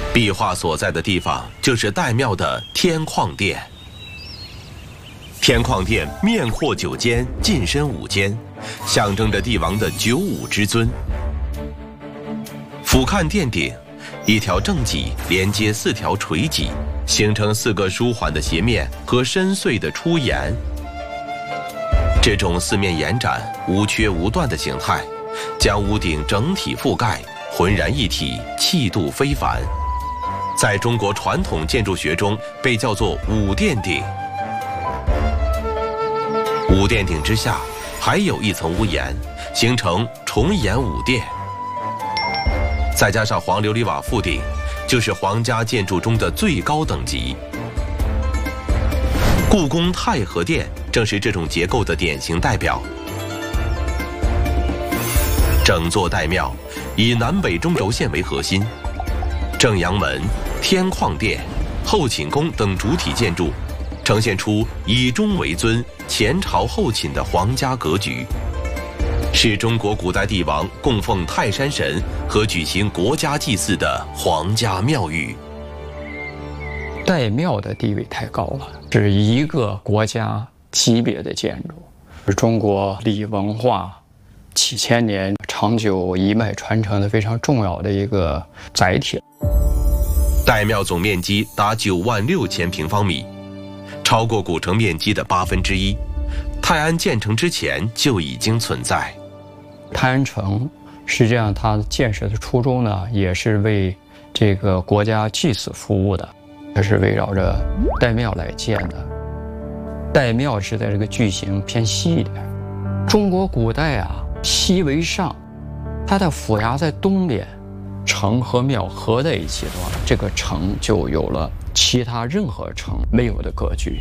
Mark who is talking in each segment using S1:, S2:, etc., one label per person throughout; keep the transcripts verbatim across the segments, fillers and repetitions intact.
S1: 壁画所在的地方就是岱庙的天旷殿。天旷殿面阔九间，进深五间，象征着帝王的九五之尊。俯瞰殿顶，一条正脊连接四条垂脊，形成四个舒缓的斜面和深邃的出檐。这种四面延展、无缺无断的形态，将屋顶整体覆盖，浑然一体，气度非凡。在中国传统建筑学中，被叫做五殿顶。五殿顶之下还有一层屋檐，形成重檐五殿。再加上黄琉璃瓦覆顶，就是皇家建筑中的最高等级。故宫太和殿正是这种结构的典型代表。整座岱庙以南北中轴线为核心，正阳门、天旷殿、后寝宫等主体建筑呈现出以中为尊、前朝后寝的皇家格局，是中国古代帝王供奉泰山神和举行国家祭祀的皇家庙宇。
S2: 岱庙的地位太高了，是一个国家级别的建筑，是中国礼文化几千年长久一脉传承的非常重要的一个载体。
S1: 岱庙总面积达九万六千平方米，超过古城面积的八分之一。泰安建成之前就已经存在。
S2: 泰安城实际上它建设的初衷呢，也是为这个国家祭祀服务的，它是围绕着岱庙来建的。岱庙是在这个矩形偏西一点。中国古代啊，西为上，它的府衙在东边，城和庙合在一起的话，这个城就有了其他任何城没有的格局。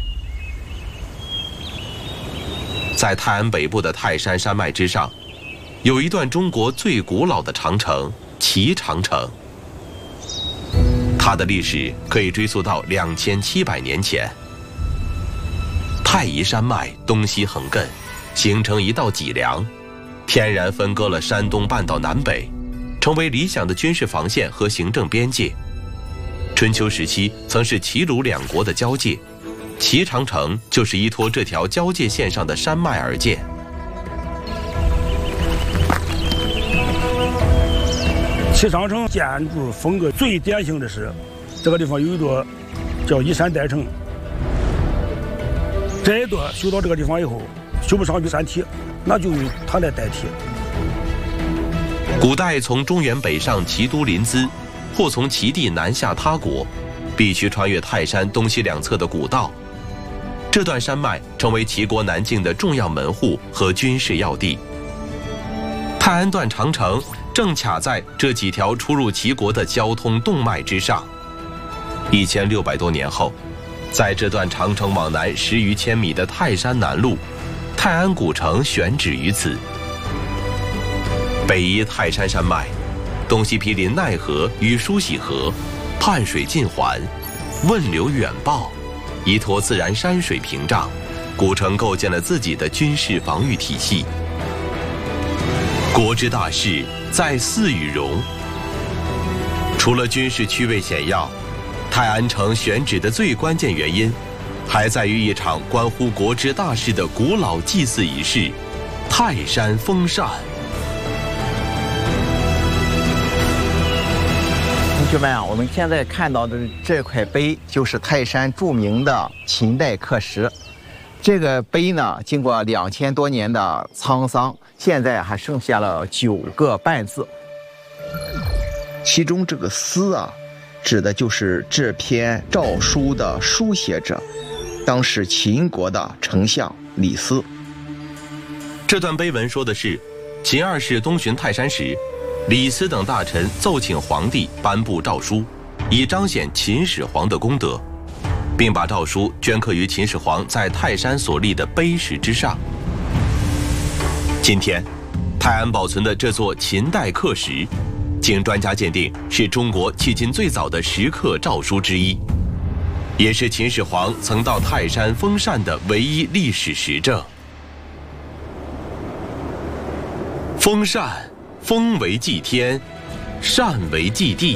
S1: 在泰安北部的泰山山脉之上，有一段中国最古老的长城——齐长城。它的历史可以追溯到两千七百年前。太夷山脉东西横亘，形成一道脊梁，天然分割了山东半岛南北，成为理想的军事防线和行政边界。春秋时期曾是齐鲁两国的交界，齐长城就是依托这条交界线上的山脉而建。
S3: 齐长城建筑风格最典型的是，这个地方有一座叫依山岱城，这一座修到这个地方以后，修不上去山体，那就由它来代替。
S1: 古代从中原北上齐都临淄，或从齐地南下他国，必须穿越泰山东西两侧的古道。这段山脉成为齐国南境的重要门户和军事要地。泰安段长城正卡在这几条出入齐国的交通动脉之上。一千六百多年后，在这段长城往南十余千米的泰山南麓，泰安古城选址于此。北依泰山山脉，东西毗邻奈河与梳洗河，汉水尽环，汶流远报，依托自然山水屏障，古城构建了自己的军事防御体系。国之大事，在祀与戎。除了军事区位险要，泰安城选址的最关键原因，还在于一场关乎国之大事的古老祭祀仪式——泰山封禅。
S4: 同学们啊，我们现在看到的这块碑就是泰山著名的秦代刻石。这个碑呢，经过两千多年的沧桑，现在还剩下了九个半字。
S5: 其中这个“司”啊，指的就是这篇诏书的书写者，当时秦国的丞相李斯。
S1: 这段碑文说的是，秦二世东巡泰山时，李斯等大臣奏请皇帝颁布诏书，以彰显秦始皇的功德，并把诏书镌刻于秦始皇在泰山所立的碑石之上。今天，泰安保存的这座秦代刻石，经专家鉴定是中国迄今最早的石刻诏书之一，也是秦始皇曾到泰山封禅的唯一历史实证。封禅，封为祭天，禅为祭地。